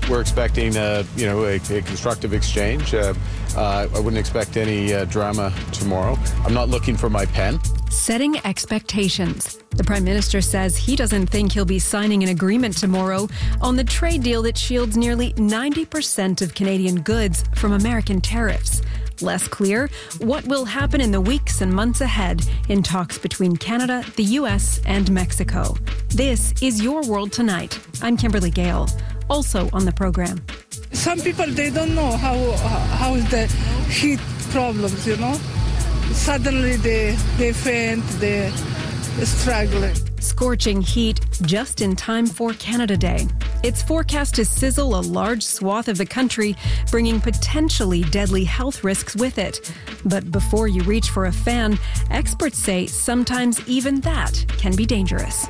We're expecting, a constructive exchange. I wouldn't expect any drama tomorrow. I'm not looking for my pen. Setting expectations. The Prime Minister says he doesn't think he'll be signing an agreement tomorrow on the trade deal that shields nearly 90% of Canadian goods from American tariffs. Less clear what will happen in the weeks and months ahead in talks between Canada, the U.S. and Mexico. This is Your World Tonight. I'm Kimberly Gale. Also on the program. Some people, they don't know how is the heat problems, Suddenly they faint, they're struggling. Scorching heat just in time for Canada Day. It's forecast to sizzle a large swath of the country, bringing potentially deadly health risks with it. But before you reach for a fan, experts say sometimes even that can be dangerous.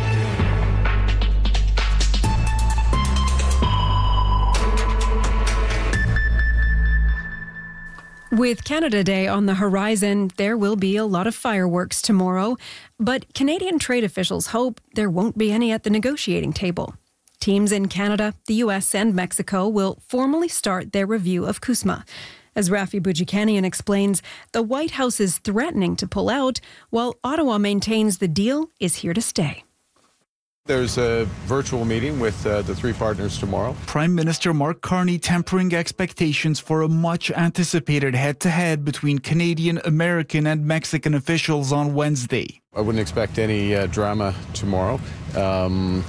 With Canada Day on the horizon, there will be a lot of fireworks tomorrow, but Canadian trade officials hope there won't be any at the negotiating table. Teams in Canada, the U.S. and Mexico will formally start their review of CUSMA. As Rafi Boudjikanian explains, the White House is threatening to pull out, while Ottawa maintains the deal is here to stay. There's a virtual meeting with the three partners tomorrow. Prime Minister Mark Carney tempering expectations for a much-anticipated head-to-head between Canadian, American and Mexican officials on Wednesday. I wouldn't expect any drama tomorrow. I'm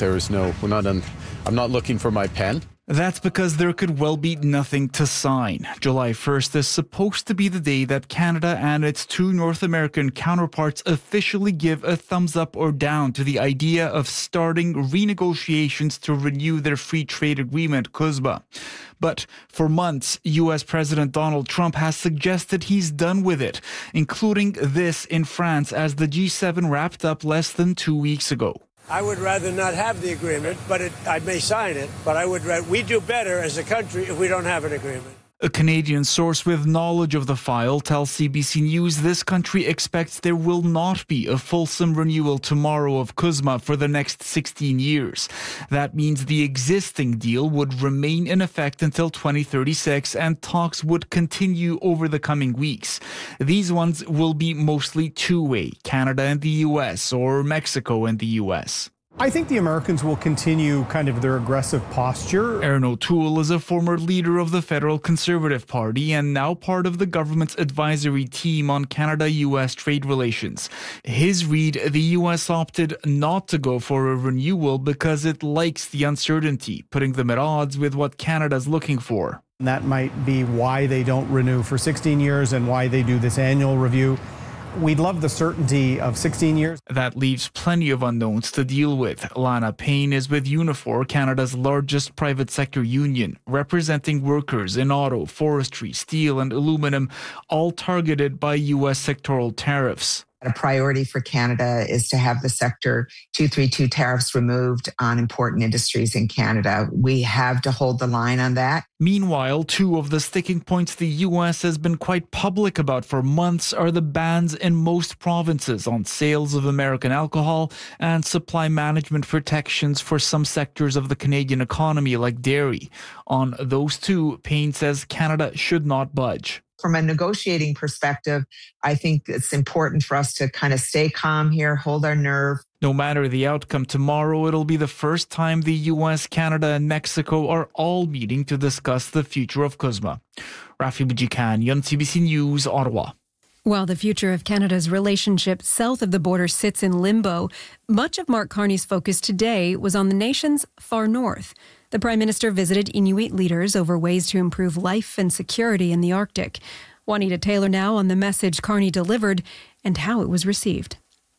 not looking for my pen. That's because there could well be nothing to sign. July 1st is supposed to be the day that Canada and its two North American counterparts officially give a thumbs up or down to the idea of starting renegotiations to renew their free trade agreement, CUSMA. But for months, U.S. President Donald Trump has suggested he's done with it, including this in France as the G7 wrapped up less than 2 weeks ago. I would rather not have the agreement, but I may sign it. But we do better as a country if we don't have an agreement. A Canadian source with knowledge of the file tells CBC News this country expects there will not be a fulsome renewal tomorrow of CUSMA for the next 16 years. That means the existing deal would remain in effect until 2036 and talks would continue over the coming weeks. These ones will be mostly two-way, Canada and the US or Mexico and the US. I think the Americans will continue kind of their aggressive posture. Erin O'Toole is a former leader of the Federal Conservative Party and now part of the government's advisory team on Canada-US trade relations. His read, the US opted not to go for a renewal because it likes the uncertainty, putting them at odds with what Canada's looking for. That might be why they don't renew for 16 years and why they do this annual review. We'd love the certainty of 16 years. That leaves plenty of unknowns to deal with. Lana Payne is with Unifor, Canada's largest private sector union, representing workers in auto, forestry, steel and aluminum, all targeted by U.S. sectoral tariffs. A priority for Canada is to have the Sector 232 tariffs removed on important industries in Canada. We have to hold the line on that. Meanwhile, two of the sticking points the U.S. has been quite public about for months are the bans in most provinces on sales of American alcohol and supply management protections for some sectors of the Canadian economy like dairy. On those two, Payne says Canada should not budge. From a negotiating perspective, I think it's important for us to kind of stay calm here, hold our nerve. No matter the outcome tomorrow, it'll be the first time the U.S., Canada and Mexico are all meeting to discuss the future of CUSMA. Rafi Boudjikanian, CBC News, Ottawa. While the future of Canada's relationship south of the border sits in limbo, much of Mark Carney's focus today was on the nation's far north. The Prime Minister visited Inuit leaders over ways to improve life and security in the Arctic. Juanita Taylor now on the message Carney delivered and how it was received.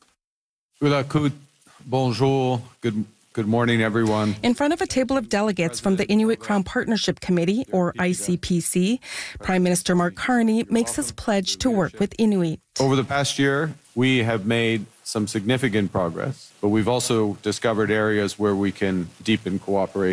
Bonjour. Good morning, everyone. In front of a table of delegates from the Inuit Crown Partnership Committee, or ICPC, Prime Minister Mark Carney makes his pledge to work with Inuit. Over the past year, we have made some significant progress, but we've also discovered areas where we can deepen cooperation.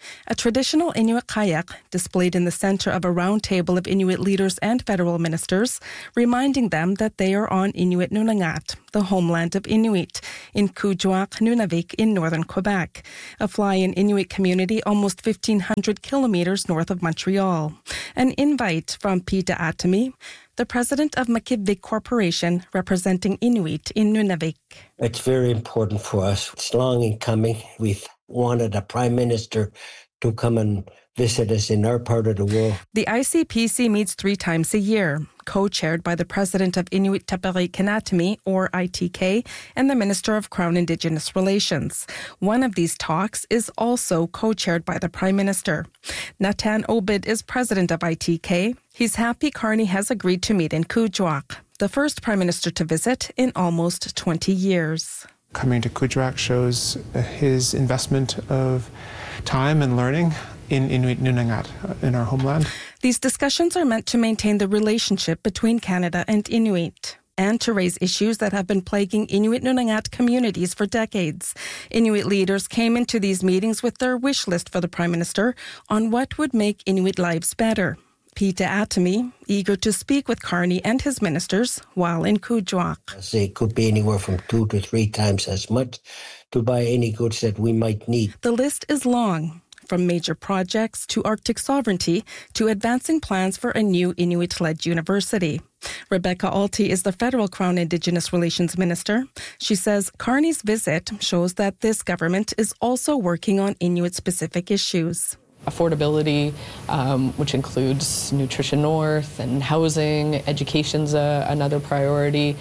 A traditional Inuit kayak displayed in the center of a round table of Inuit leaders and federal ministers, reminding them that they are on Inuit Nunangat, the homeland of Inuit, in Kuujjuaq, Nunavik in northern Quebec, a fly-in Inuit community almost 1,500 kilometers north of Montreal. An invite from Pita Atami, the president of Makivik Corporation, representing Inuit in Nunavik. It's very important for us. It's long in coming. We've wanted a prime minister to come and visit us in our part of the world. The ICPC meets 3 times a year, co-chaired by the president of Inuit Taperi Kanatami, or ITK, and the Minister of Crown Indigenous Relations. One of these talks is also co-chaired by the Prime Minister. Natan Obid is president of ITK. He's happy Carney has agreed to meet in Kuujjuaq, the first Prime Minister to visit in almost 20 years. Coming to Kuujjuaq shows his investment of time and learning in Inuit Nunangat, in our homeland. These discussions are meant to maintain the relationship between Canada and Inuit and to raise issues that have been plaguing Inuit Nunangat communities for decades. Inuit leaders came into these meetings with their wish list for the Prime Minister on what would make Inuit lives better. Pita Atami, eager to speak with Carney and his ministers while in Kuujjuaq. It could be anywhere from 2 to 3 times as much to buy any goods that we might need. The list is long, from major projects to Arctic sovereignty to advancing plans for a new Inuit-led university. Rebecca Alty is the federal Crown Indigenous Relations Minister. She says Carney's visit shows that this government is also working on Inuit-specific issues. Affordability, which includes Nutrition North and housing, education's another priority,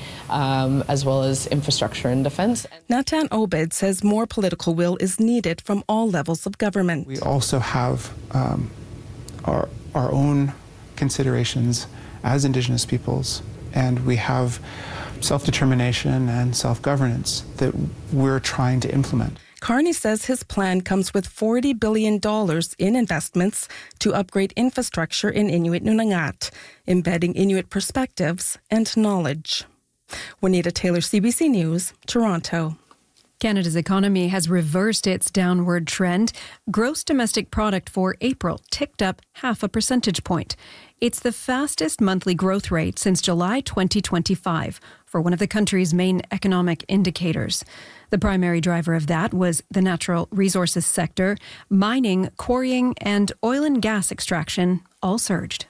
as well as infrastructure and defense. Natan Obid says more political will is needed from all levels of government. We also have our own considerations as Indigenous peoples, and we have self-determination and self-governance that we're trying to implement. Carney says his plan comes with $40 billion in investments to upgrade infrastructure in Inuit Nunangat, embedding Inuit perspectives and knowledge. Juanita Taylor, CBC News, Toronto. Canada's economy has reversed its downward trend. Gross domestic product for April ticked up 0.5 percentage point. It's the fastest monthly growth rate since July 2025 for one of the country's main economic indicators. The primary driver of that was the natural resources sector. Mining, quarrying, and oil and gas extraction all surged.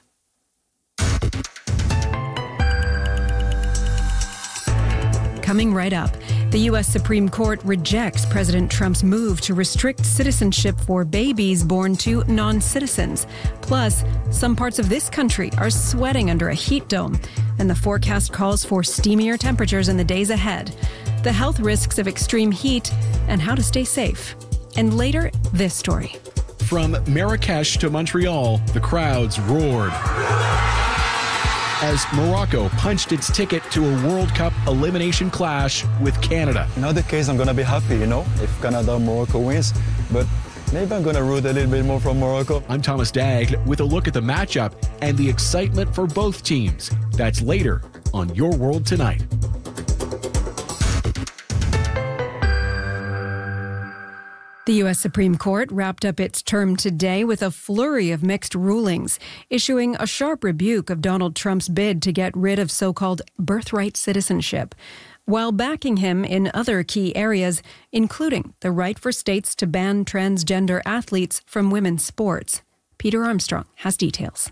Coming right up, the U.S. Supreme Court rejects President Trump's move to restrict citizenship for babies born to non-citizens. Plus, some parts of this country are sweating under a heat dome, and the forecast calls for steamier temperatures in the days ahead. The health risks of extreme heat and how to stay safe. And later, this story. From Marrakesh to Montreal, the crowds roared as Morocco punched its ticket to a World Cup elimination clash with Canada. In other case, I'm going to be happy, if Canada or Morocco wins, but maybe I'm going to root a little bit more for Morocco. I'm Thomas Daigle with a look at the matchup and the excitement for both teams. That's later on Your World Tonight. The U.S. Supreme Court wrapped up its term today with a flurry of mixed rulings, issuing a sharp rebuke of Donald Trump's bid to get rid of so-called birthright citizenship, while backing him in other key areas, including the right for states to ban transgender athletes from women's sports. Peter Armstrong has details.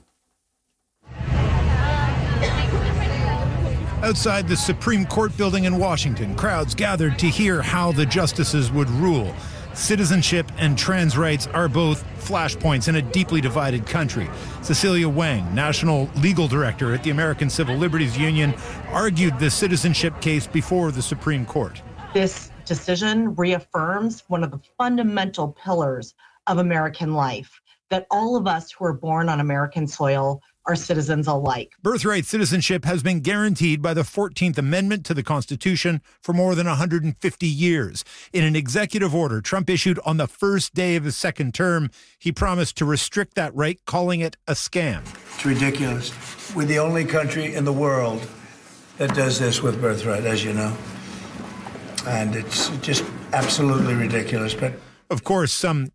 Outside the Supreme Court building in Washington, crowds gathered to hear how the justices would rule. Citizenship and trans rights are both flashpoints in a deeply divided country. Cecilia Wang, National Legal Director at the American Civil Liberties Union, argued the citizenship case before the Supreme Court. This decision reaffirms one of the fundamental pillars of American life, that all of us who are born on American soil are citizens alike. Birthright citizenship has been guaranteed by the 14th Amendment to the Constitution for more than 150 years. In an executive order Trump issued on the first day of his second term, he promised to restrict that right, calling it a scam. It's ridiculous. We're the only country in the world that does this with birthright, as you know. And it's just absolutely ridiculous. But Of course, some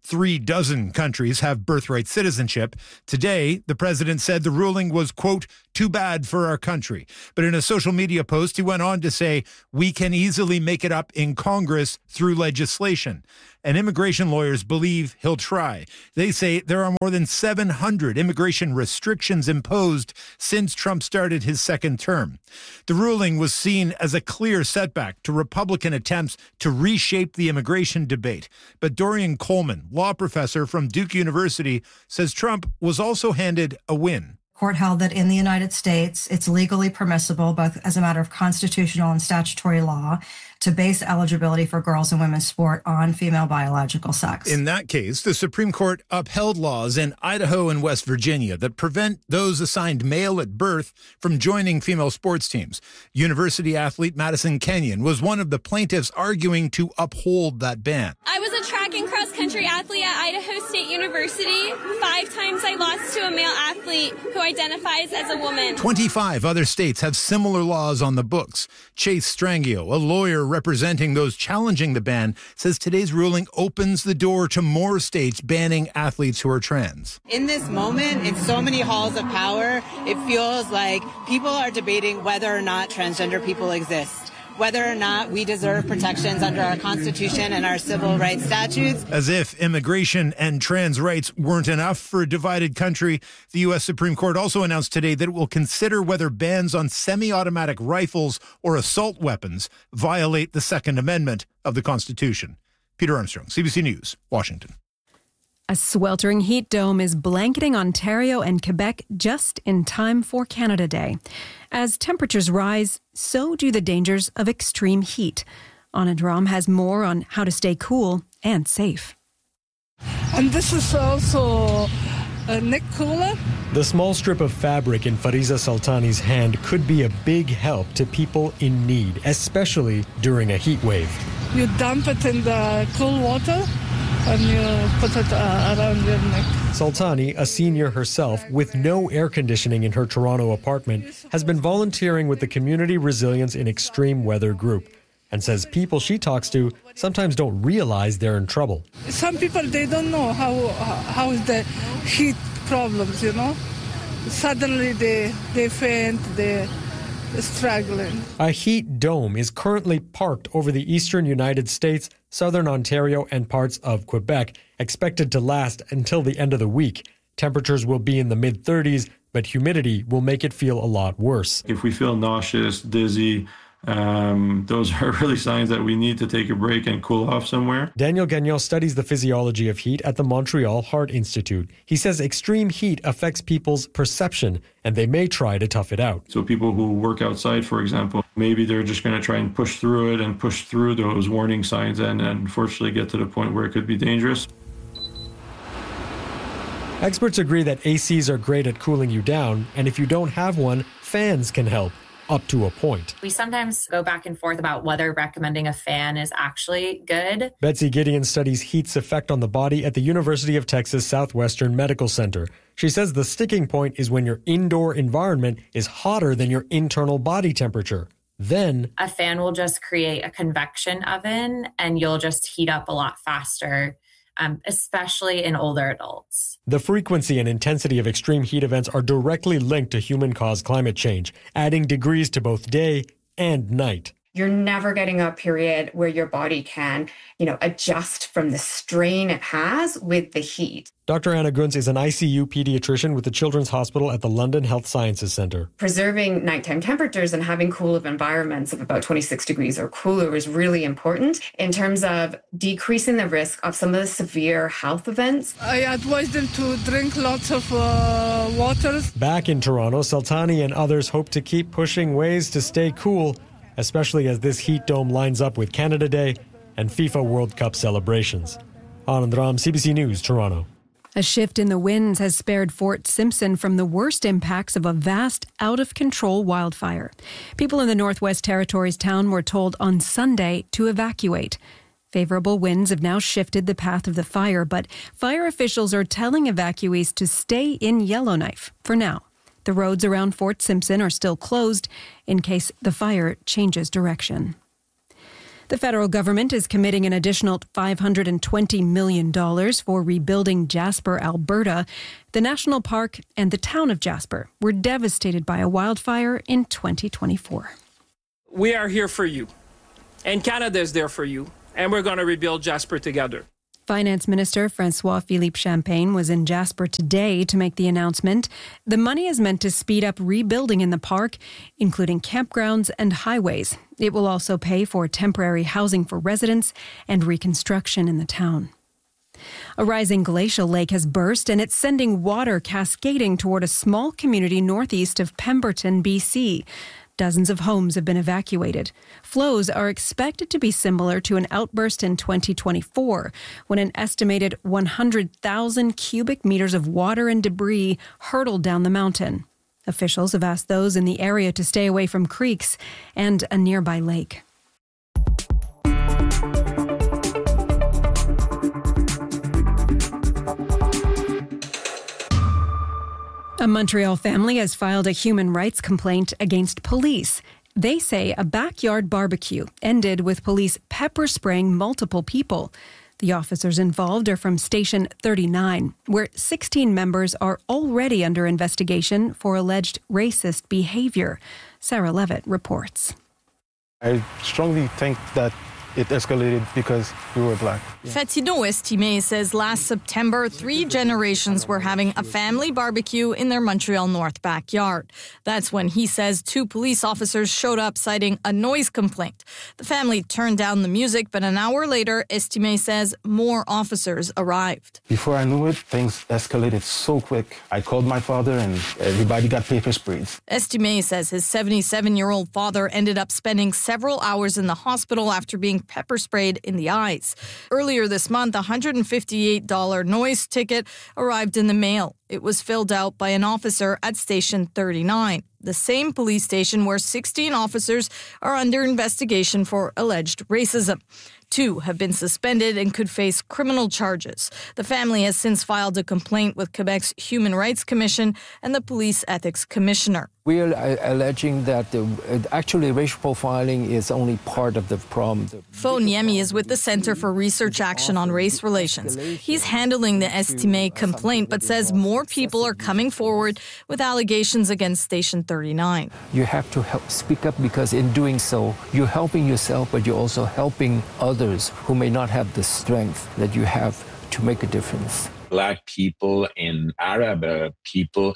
36 countries have birthright citizenship. Today, the president said the ruling was, quote, too bad for our country. But in a social media post, he went on to say, we can easily make it up in Congress through legislation. And immigration lawyers believe he'll try. They say there are more than 700 immigration restrictions imposed since Trump started his second term. The ruling was seen as a clear setback to Republican attempts to reshape the immigration debate. But Dorian Coleman, law professor from Duke University, says Trump was also handed a win. Court held that in the United States, it's legally permissible, both as a matter of constitutional and statutory law, to base eligibility for girls and women's sport on female biological sex. In that case, the Supreme Court upheld laws in Idaho and West Virginia that prevent those assigned male at birth from joining female sports teams. University athlete Madison Kenyon was one of the plaintiffs arguing to uphold that ban. I was a track and cross country athlete at Idaho State University. 5 times I lost to a male athlete who identifies as a woman. 25 other states have similar laws on the books. Chase Strangio, a lawyer representing those challenging the ban, says today's ruling opens the door to more states banning athletes who are trans. In this moment, in so many halls of power, it feels like people are debating whether or not transgender people exist, whether or not we deserve protections under our Constitution and our civil rights statutes. As if immigration and trans rights weren't enough for a divided country, the U.S. Supreme Court also announced today that it will consider whether bans on semi-automatic rifles or assault weapons violate the Second Amendment of the Constitution. Peter Armstrong, CBC News, Washington. A sweltering heat dome is blanketing Ontario and Quebec just in time for Canada Day. As temperatures rise, so do the dangers of extreme heat. Anna Drum has more on how to stay cool and safe. And this is also a neck cooler. The small strip of fabric in Fariza Sultani's hand could be a big help to people in need, especially during a heat wave. You dump it in the cool water and you put it around your neck. Sultani, a senior herself with no air conditioning in her Toronto apartment, has been volunteering with the Community Resilience in Extreme Weather group and says people she talks to sometimes don't realize they're in trouble. Some people, they don't know how is the heat problems, you know. Suddenly they faint, they're struggling. A heat dome is currently parked over the eastern United States, southern Ontario, and parts of Quebec, expected to last until the end of the week. Temperatures will be in the mid-30s, but humidity will make it feel a lot worse. If we feel nauseous, dizzy, those are really signs that we need to take a break and cool off somewhere. Daniel Gagnon studies the physiology of heat at the Montreal Heart Institute. He says extreme heat affects people's perception, and they may try to tough it out. So people who work outside, for example, maybe they're just going to try and push through it and push through those warning signs and unfortunately get to the point where it could be dangerous. Experts agree that ACs are great at cooling you down, and if you don't have one, fans can help. Up to a point. We sometimes go back and forth about whether recommending a fan is actually good. Betsy Gideon studies heat's effect on the body at the University of Texas Southwestern Medical Center. She says the sticking point is when your indoor environment is hotter than your internal body temperature. Then a fan will just create a convection oven and you'll just heat up a lot faster, especially in older adults. The frequency and intensity of extreme heat events are directly linked to human-caused climate change, adding degrees to both day and night. You're never getting a period where your body can, adjust from the strain it has with the heat. Dr. Anna Gunz is an ICU pediatrician with the Children's Hospital at the London Health Sciences Centre. Preserving nighttime temperatures and having cool environments of about 26 degrees or cooler is really important in terms of decreasing the risk of some of the severe health events. I advise them to drink lots of water. Back in Toronto, Sultani and others hope to keep pushing ways to stay cool, especially as this heat dome lines up with Canada Day and FIFA World Cup celebrations. Anand Ram, CBC News, Toronto. A shift in the winds has spared Fort Simpson from the worst impacts of a vast, out-of-control wildfire. People in the Northwest Territories town were told on Sunday to evacuate. Favorable winds have now shifted the path of the fire, but fire officials are telling evacuees to stay in Yellowknife for now. The roads around Fort Simpson are still closed in case the fire changes direction. The federal government is committing an additional $520 million for rebuilding Jasper, Alberta. The national park and the town of Jasper were devastated by a wildfire in 2024. We are here for you, and Canada is there for you, and we're going to rebuild Jasper together. Finance Minister François-Philippe Champagne was in Jasper today to make the announcement. The money is meant to speed up rebuilding in the park, including campgrounds and highways. It will also pay for temporary housing for residents and reconstruction in the town. A rising glacial lake has burst and it's sending water cascading toward a small community northeast of Pemberton, BC. Dozens of homes have been evacuated. Flows are expected to be similar to an outburst in 2024, when an estimated 100,000 cubic meters of water and debris hurtled down the mountain. Officials have asked those in the area to stay away from creeks and a nearby lake. A Montreal family has filed a human rights complaint against police. They say a backyard barbecue ended with police pepper spraying multiple people. The officers involved are from Station 39, where 16 members are already under investigation for alleged racist behavior. Sarah Levitt reports. I strongly think that it escalated because we were black. Fatino Estimé says last September, 3 generations were having a family barbecue in their Montreal North backyard. That's when he says 2 police officers showed up citing a noise complaint. The family turned down the music, but an hour later, Estimé says more officers arrived. Before I knew it, things escalated so quick. I called my father and everybody got paper sprays. Estimé says his 77-year-old father ended up spending several hours in the hospital after being pepper sprayed in the eyes. Earlier this month, a $158 noise ticket arrived in the mail. It was filled out by an officer at Station 39, the same police station where 16 officers are under investigation for alleged racism. 2 have been suspended and could face criminal charges. The family has since filed a complaint with Quebec's Human Rights Commission and the Police Ethics Commissioner. We are alleging that actually racial profiling is only part of the problem. Fo Niemi is with the Center for Research Action on Race Relations. He's handling the Estimé complaint, but says more people are coming forward with allegations against Station 39. You have to speak up because in doing so, you're helping yourself, but you're also helping others who may not have the strength that you have to make a difference. Black people and Arab people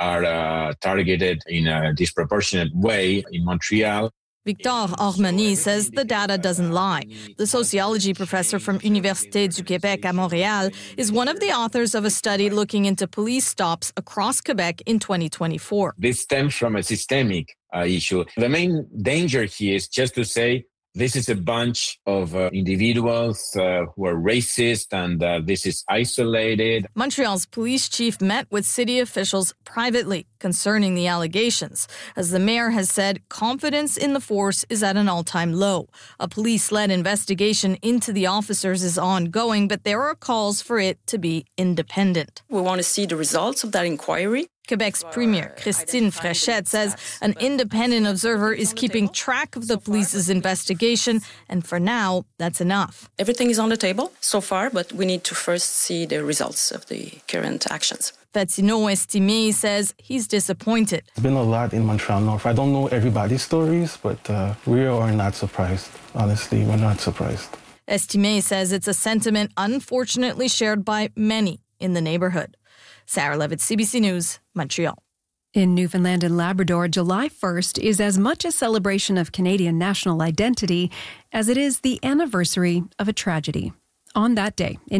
are targeted in a disproportionate way in Montreal. Victor Armani says the data doesn't lie. The sociology professor from Université du Québec à Montréal is one of the authors of a study looking into police stops across Quebec in 2024. This stems from a systemic issue. The main danger here is just to say, this is a bunch of individuals who are racist and this is isolated. Montreal's police chief met with city officials privately concerning the allegations. As the mayor has said, confidence in the force is at an all-time low. A police-led investigation into the officers is ongoing, but there are calls for it to be independent. We want to see the results of that inquiry. Quebec's Premier, Christine Fréchette, says an independent observer is keeping track of the police's investigation, and for now, that's enough. Everything is on the table so far, but we need to first see the results of the current actions. Fatino Estimé says he's disappointed. It's been a lot in Montreal North. I don't know everybody's stories, but we are not surprised. Honestly, we're not surprised. Estimé says it's a sentiment unfortunately shared by many in the neighborhood. Sarah Levitt, CBC News, Montreal. In Newfoundland and Labrador, July 1st is as much a celebration of Canadian national identity as it is the anniversary of a tragedy. On that day, in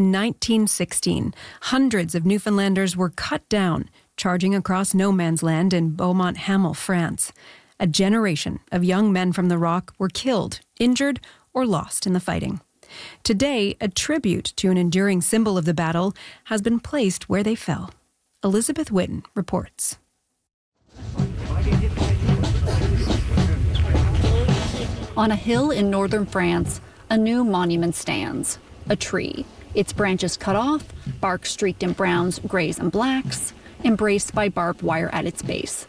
1916, hundreds of Newfoundlanders were cut down, charging across no man's land in Beaumont-Hamel, France. A generation of young men from the Rock were killed, injured, or lost in the fighting. Today, a tribute to an enduring symbol of the battle has been placed where they fell. Elizabeth Witten reports. On a hill in northern France, a new monument stands. A tree, its branches cut off, bark streaked in browns, grays, and blacks, embraced by barbed wire at its base. The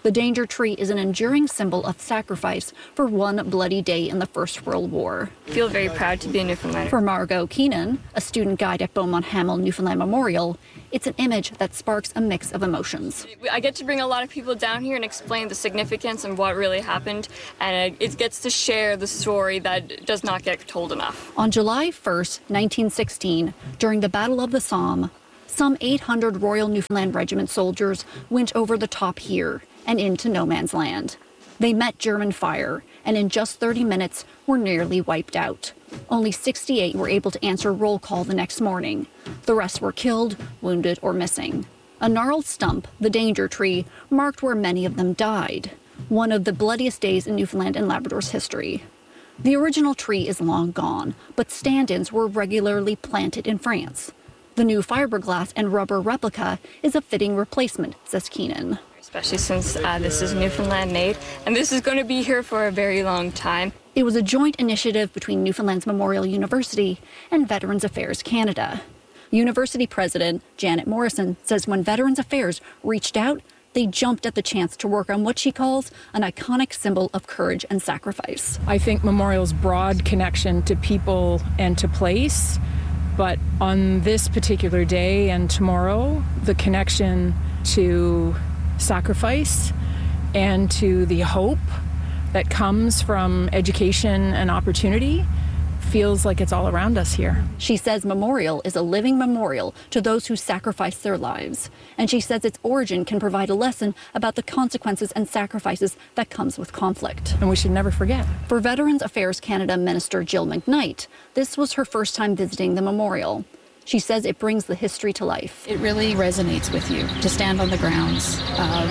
The danger tree is an enduring symbol of sacrifice for one bloody day in the First World War. I feel very proud to be a Newfoundlander. For Margot Keenan, a student guide at Beaumont Hamel Newfoundland Memorial, it's an image that sparks a mix of emotions. I get to bring a lot of people down here and explain the significance and what really happened, and it gets to share the story that does not get told enough. On July 1st, 1916, during the Battle of the Somme, some 800 Royal Newfoundland Regiment soldiers went over the top here and into no man's land. They met German fire, and in just 30 minutes were nearly wiped out. Only 68 were able to answer roll call the next morning. The rest were killed, wounded, or missing. A gnarled stump, the danger tree, marked where many of them died. One of the bloodiest days in Newfoundland and Labrador's history. The original tree is long gone, but stand-ins were regularly planted in France. The new fiberglass and rubber replica is a fitting replacement, says Keenan. Especially since this is Newfoundland made, and this is going to be here for a very long time. It was a joint initiative between Newfoundland's Memorial University and Veterans Affairs Canada. University president Janet Morrison says when Veterans Affairs reached out, they jumped at the chance to work on what she calls an iconic symbol of courage and sacrifice. I think Memorial's broad connection to people and to place, but on this particular day and tomorrow, the connection to sacrifice and to the hope that comes from education and opportunity feels like it's all around us here. She says Memorial is a living memorial to those who sacrificed their lives. And she says its origin can provide a lesson about the consequences and sacrifices that comes with conflict. And we should never forget. For Veterans Affairs Canada Minister Jill McKnight, this was her first time visiting the memorial. She says it brings the history to life. It really resonates with you to stand on the grounds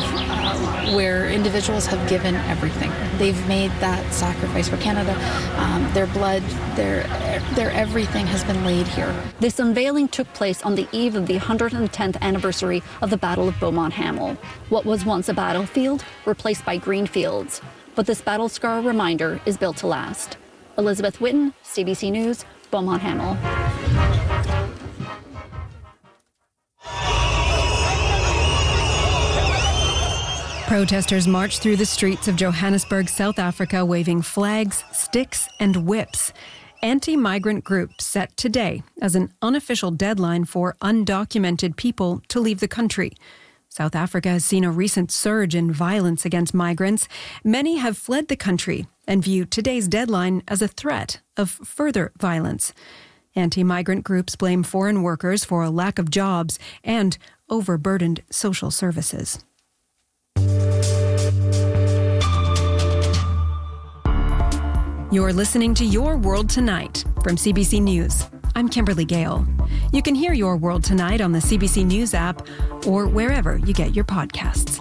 of where individuals have given everything. They've made that sacrifice for Canada. Their blood, their everything has been laid here. This unveiling took place on the eve of the 110th anniversary of the Battle of Beaumont Hamel. What was once a battlefield, replaced by green fields. But this battle scar reminder is built to last. Elizabeth Whitten, CBC News, Beaumont Hamel. Protesters marched through the streets of Johannesburg, South Africa, waving flags, sticks, and whips. Anti-migrant groups set today as an unofficial deadline for undocumented people to leave the country. South Africa has seen a recent surge in violence against migrants. Many have fled the country and view today's deadline as a threat of further violence. Anti-migrant groups blame foreign workers for a lack of jobs and overburdened social services. You're listening to Your World Tonight from CBC News. I'm Kimberly Gale. You can hear Your World Tonight on the CBC News app or wherever you get your podcasts.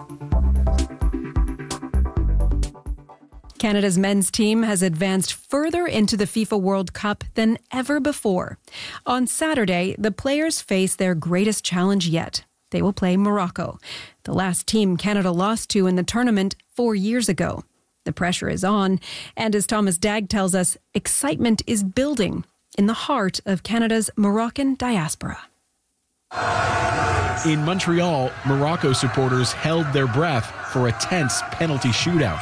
Canada's men's team has advanced further into the FIFA World Cup than ever before. On Saturday, the players face their greatest challenge yet. They will play Morocco, the last team Canada lost to in the tournament 4 years ago. The pressure is on, and as Thomas Dagg tells us, excitement is building in the heart of Canada's Moroccan diaspora. In Montreal, Morocco supporters held their breath for a tense penalty shootout.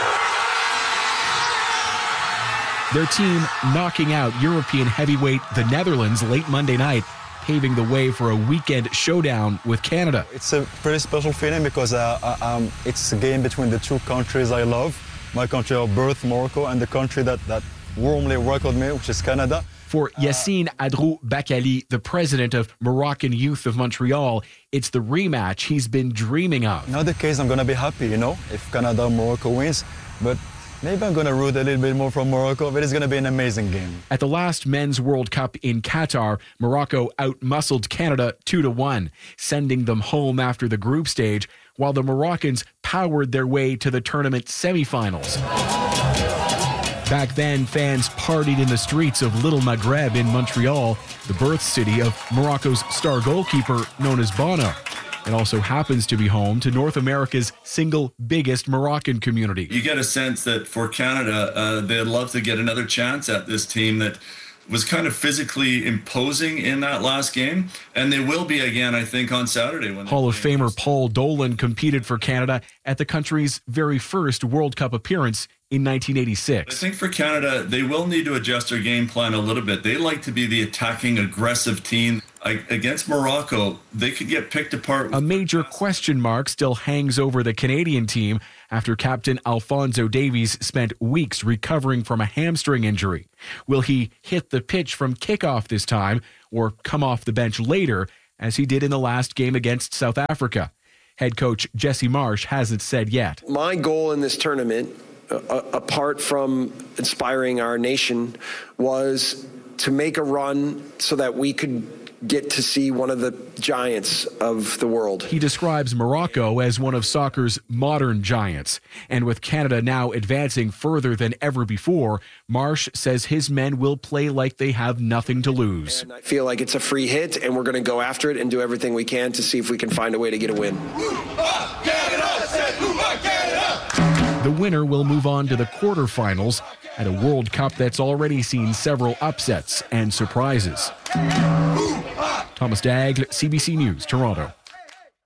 Their team knocking out European heavyweight the Netherlands late Monday night, paving the way for a weekend showdown with Canada. It's a pretty special feeling because it's a game between the two countries I love. My country of birth, Morocco, and the country that warmly welcomed me, which is Canada. For Yassine Adrou Bakali, the president of Moroccan Youth of Montreal, it's the rematch he's been dreaming of. In other case, I'm going to be happy, if Canada or Morocco wins. But maybe I'm going to root a little bit more for Morocco, but it's going to be an amazing game. At the last Men's World Cup in Qatar, Morocco outmuscled Canada 2-1, sending them home after the group stage, while the Moroccans powered their way to the tournament semifinals. Back then, fans partied in the streets of Little Maghreb in Montreal, the birth city of Morocco's star goalkeeper known as Bono. It also happens to be home to North America's single biggest Moroccan community. You get a sense that for Canada, they'd love to get another chance at this team that was kind of physically imposing in that last game, and they will be again, I think, on Saturday. When Hall of Famer Paul Dolan competed for Canada at the country's very first World Cup appearance in 1986. I think for Canada, they will need to adjust their game plan a little bit. They like to be the attacking, aggressive team. Against Morocco, they could get picked apart. A major question mark still hangs over the Canadian team after captain Alphonso Davies spent weeks recovering from a hamstring injury. Will he hit the pitch from kickoff this time or come off the bench later, as he did in the last game against South Africa? Head coach Jesse Marsch hasn't said yet. My goal in this tournament, apart from inspiring our nation, was to make a run so that we could get to see one of the giants of the world. He describes Morocco as one of soccer's modern giants. And with Canada now advancing further than ever before, Marsch says his men will play like they have nothing to lose. And I feel like it's a free hit, and we're going to go after it and do everything we can to see if we can find a way to get a win. The winner will move on to the quarterfinals at a World Cup that's already seen several upsets and surprises. Thomas Daigle, CBC News, Toronto.